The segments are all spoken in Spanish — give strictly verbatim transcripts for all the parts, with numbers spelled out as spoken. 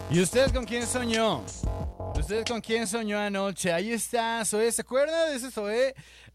¿Y ustedes con quién soñó? ¿Ustedes con quién soñó anoche? Ahí está, Zoé. ¿Se acuerda de ese Zoé?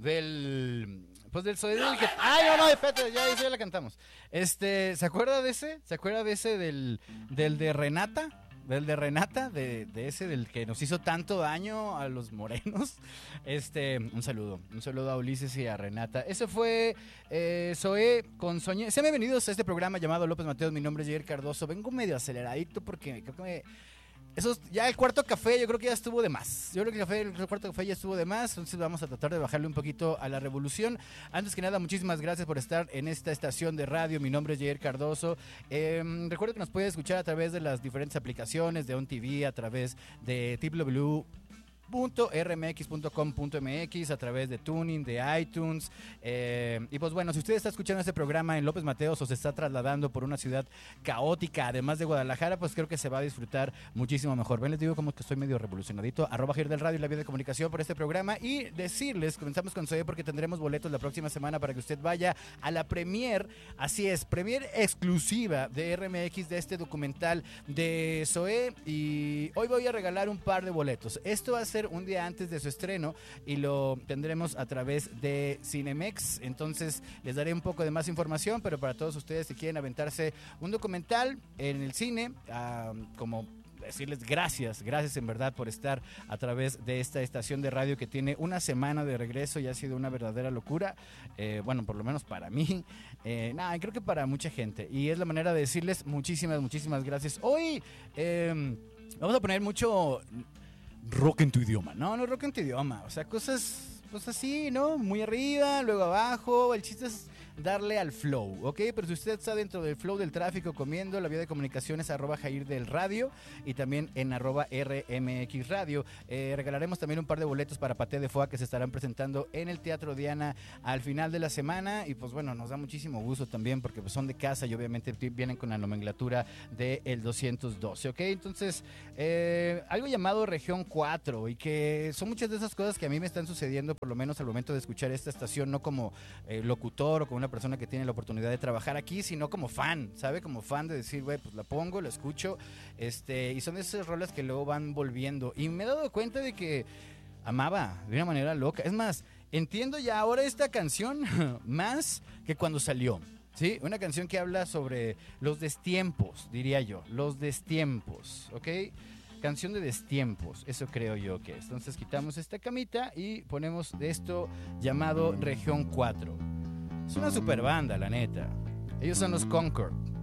Del... Pues del Zoé del que... ¡Ay, no, no! Espérate, ya, ya la cantamos. Este, ¿se acuerda de ese? ¿Se acuerda de ese del, del de Renata? Del de Renata, de, de ese del que nos hizo tanto daño a los morenos. Este, un saludo, un saludo a Ulises y a Renata. Ese fue eh, Zoé con Soñé. Sean bienvenidos a este programa llamado López Mateos. Mi nombre es Jair Cardoso. Vengo medio aceleradito porque creo que me... Eso, ya el cuarto café yo creo que ya estuvo de más. Yo creo que el, café, el cuarto café ya estuvo de más. Entonces vamos a tratar de bajarle un poquito a la revolución. Antes que nada, muchísimas gracias por estar en esta estación de radio. Mi nombre es Jair Cardoso. eh, Recuerda que nos puede escuchar a través de las diferentes aplicaciones de O N T V, a través de w w w punto r m x punto com punto m x, a través de Tuning, de iTunes. Eh, y pues bueno, si usted está escuchando este programa en López Mateos o se está trasladando por una ciudad caótica, además de Guadalajara, pues creo que se va a disfrutar muchísimo mejor. Ven, les digo como que estoy medio revolucionadito. Arroba Jair del Radio y la vía de comunicación por este programa. Y decirles, comenzamos con Zoé porque tendremos boletos la próxima semana para que usted vaya a la premier. Así es, premier exclusiva de R M X de este documental de Zoé. Y hoy voy a regalar un par de boletos. Esto va a ser un día antes de su estreno y lo tendremos a través de Cinemex. Entonces les daré un poco de más información, pero para todos ustedes que quieren aventarse un documental en el cine, uh, como decirles gracias, gracias en verdad por estar a través de esta estación de radio que tiene una semana de regreso y ha sido una verdadera locura, eh, bueno, por lo menos para mí, eh, nada, creo que para mucha gente, y es la manera de decirles muchísimas, muchísimas gracias. Hoy eh, vamos a poner mucho rock en tu idioma, no, no rock en tu idioma, o sea, cosas, pues así, ¿no? Muy arriba, luego abajo, el chiste es darle al flow, ¿ok? Pero si usted está dentro del flow del tráfico comiendo, la vía de comunicación es arroba Jair del Radio y también en arroba R M X Radio. Eh, regalaremos también un par de boletos para Paté de Foie que se estarán presentando en el Teatro Diana al final de la semana y pues bueno, nos da muchísimo gusto también porque pues, son de casa y obviamente vienen con la nomenclatura del doscientos doce, ¿ok? Entonces, eh, algo llamado Región cuatro y que son muchas de esas cosas que a mí me están sucediendo por lo menos al momento de escuchar esta estación, no como eh, locutor o como una persona que tiene la oportunidad de trabajar aquí, sino como fan, ¿sabe? Como fan de decir, güey, pues la pongo, la escucho, este, y son esas rolas que luego van volviendo. Y me he dado cuenta de que amaba de una manera loca. Es más, entiendo ya ahora esta canción más que cuando salió. Sí, una canción que habla sobre los destiempos, diría yo, los destiempos, ¿ok? Canción de destiempos, eso creo yo que es. Entonces quitamos esta camita y ponemos de esto llamado Región cuatro. Es una super banda, la neta. Ellos son los Concord.